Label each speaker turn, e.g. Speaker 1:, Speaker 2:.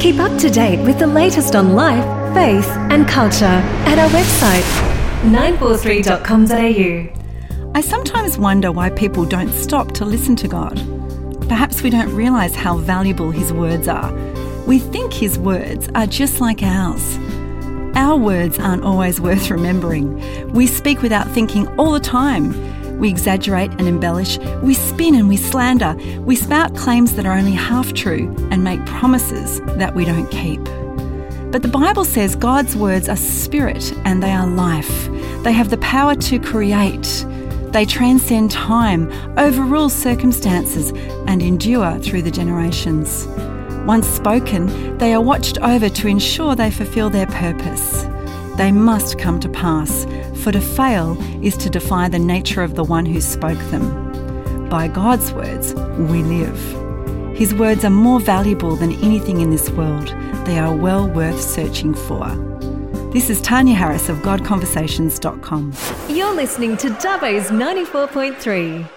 Speaker 1: Keep up to date with the latest on life, faith and culture at our website 943.com.au.
Speaker 2: I sometimes wonder why people don't stop to listen to God. Perhaps we don't realise how valuable His words are. We think His words are just like ours. Our words aren't always worth remembering. We speak without thinking all the time. We exaggerate and embellish. We spin and we slander. We spout claims that are only half true and make promises that we don't keep. But the Bible says God's words are spirit and they are life. They have the power to create. They transcend time, overrule circumstances, and endure through the generations. Once spoken, they are watched over to ensure they fulfill their purpose. They must come to pass, for to fail is to defy the nature of the one who spoke them. By God's words, we live. His words are more valuable than anything in this world. They are well worth searching for. This is Tanya Harris of GodConversations.com.
Speaker 1: You're listening to Dubbo's 94.3.